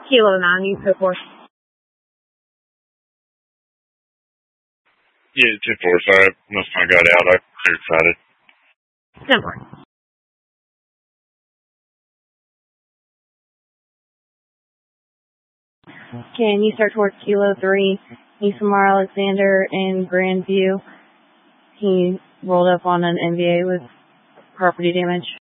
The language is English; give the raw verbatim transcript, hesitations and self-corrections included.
Kilo nine, you so forth. Yeah, ten four, sorry. Most of I got out. I got excited. Simple. Can you start towards Kilo three, East Lamar Alexander in Grandview? He rolled up on an N V A with property damage.